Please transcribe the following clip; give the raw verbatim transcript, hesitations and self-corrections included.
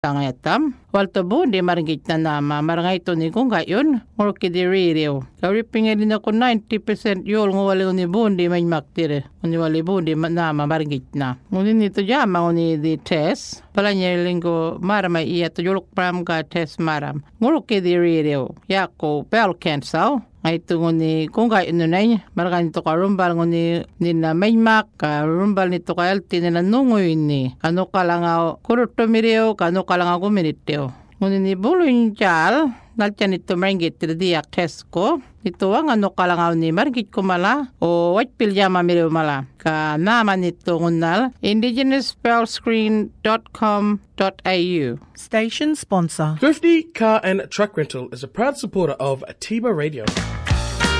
Tangayatam, walto bu di margit na nama, marangay ito ni kung gayon, ngurki di ririw. Karipingin din ako ninety percent yul, ngwali ni bundi may maktire, ngwali bundi nama margit na. Ngunit nito jama nguni di test, pala niya linggo maramay iya to yulok pram ka test maram. Ngurki di ririw, yako pel cancer. Ngay ito nguni kung gayon nunay, marang nito ka rumbal nguni nina may mak, ka rumbal nito ka elti nila nungoy ni. Kano ka lang ako kurutumiriw, kano ka lang ako minitiw. Nguni ni bulo yung tiyal, naltiyan ito maringgit tiridiyak test ko. Ito ang ano ka lang ako ni margit ko mala, o white piljama miriw mala. Ka naman ito ngunal, indigenous spell screen dot com dot a u. Station sponsor. Thrifty Car and Truck Rental is a proud supporter of Atiba Radio.